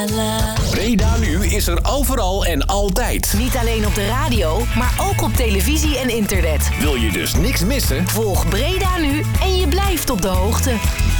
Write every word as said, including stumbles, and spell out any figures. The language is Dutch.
la la. Breda Nu is er overal en altijd. Niet alleen op de radio, maar ook op televisie en internet. Wil je dus niks missen? Volg Breda Nu en je blijft op de hoogte.